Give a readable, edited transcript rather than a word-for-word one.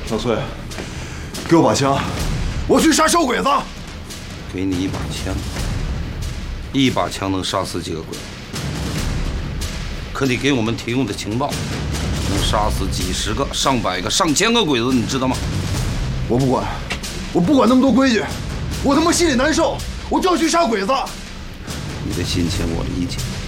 小崔，给我把枪，我去杀小鬼子。 给你一把枪，一把枪能杀死几个鬼子？可你给我们提供的情报，能杀死几十个、上百个、上千个鬼子，你知道吗？ 我不管，我不管那么多规矩，我他妈心里难受，我就要去杀鬼子。 你的心情我理解。